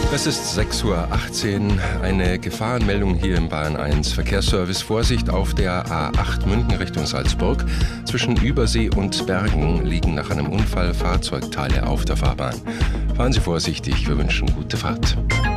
Es ist 6:18 Uhr. Eine Gefahrenmeldung hier im Bayern 1 Verkehrsservice. Vorsicht auf der A8 München Richtung Salzburg. Zwischen Übersee und Bergen liegen nach einem Unfall Fahrzeugteile auf der Fahrbahn. Fahren Sie vorsichtig, wir wünschen gute Fahrt.